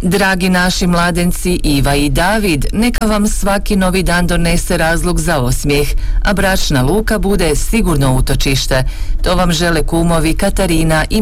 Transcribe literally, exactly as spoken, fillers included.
Dragi naši mladenci Iva i David, neka vam svaki novi dan donese razlog za osmijeh, a bračna luka bude sigurno utočište. To vam žele kumovi Katarina i